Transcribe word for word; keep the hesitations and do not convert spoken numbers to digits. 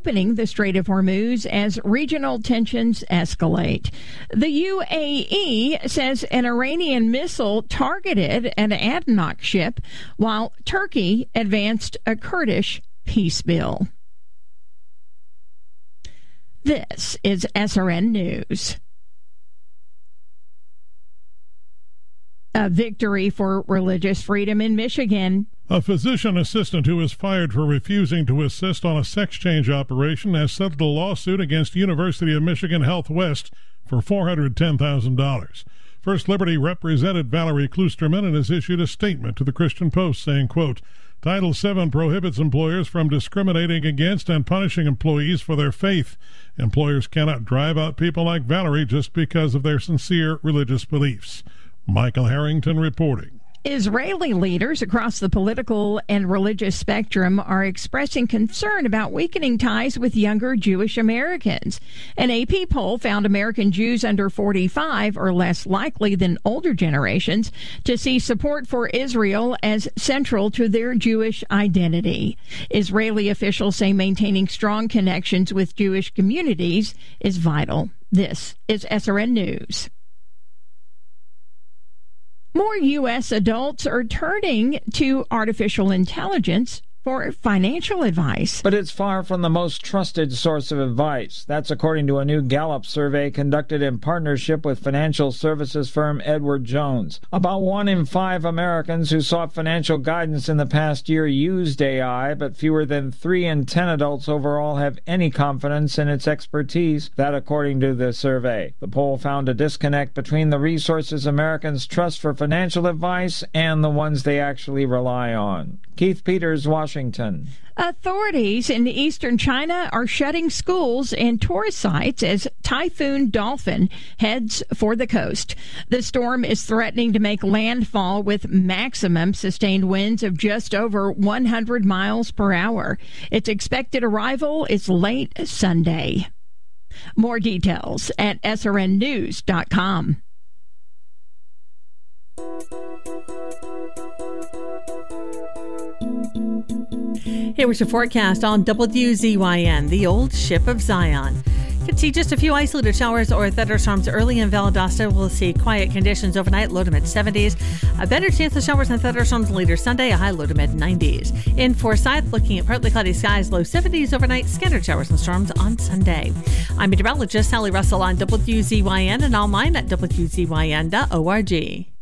reopening the Strait of Hormuz as regional tensions escalate. The U A E says an Iranian missile targeted an ADNOC ship, while Turkey advanced a Kurdish peace bill. This is S R N News. A victory for religious freedom in Michigan. A physician assistant who was fired for refusing to assist on a sex change operation has settled a lawsuit against University of Michigan Health West for four hundred ten thousand dollars. First Liberty represented Valerie Klusterman and has issued a statement to the Christian Post saying, quote, Title seven prohibits employers from discriminating against and punishing employees for their faith. Employers cannot drive out people like Valerie just because of their sincere religious beliefs. Michael Harrington reporting. Israeli leaders across the political and religious spectrum are expressing concern about weakening ties with younger Jewish Americans. An A P poll found American Jews under forty-five are less likely than older generations to see support for Israel as central to their Jewish identity. Israeli officials say maintaining strong connections with Jewish communities is vital. This is S R N News. More U S adults are turning to artificial intelligence for financial advice. But it's far from the most trusted source of advice. That's according to a new Gallup survey conducted in partnership with financial services firm Edward Jones. About one in five Americans who sought financial guidance in the past year used A I, but fewer than three in ten adults overall have any confidence in its expertise. That according to the survey. The poll found a disconnect between the resources Americans trust for financial advice and the ones they actually rely on. Keith Peters, Washington. Authorities in eastern China are shutting schools and tourist sites as Typhoon Dolphin heads for the coast. The storm is threatening to make landfall with maximum sustained winds of just over one hundred miles per hour. Its expected arrival is late Sunday. More details at S R N news dot com. Here was your forecast on W Z Y N, the old ship of Zion. Could see just a few isolated showers or thunderstorms early in Valdosta. We'll see quiet conditions overnight, low to mid seventies. A better chance of showers and thunderstorms later Sunday, a high low to mid nineties. In Forsyth, looking at partly cloudy skies, low seventies overnight, scattered showers and storms on Sunday. I'm meteorologist Sally Russell on W Z Y N and online at W Z Y N dot org.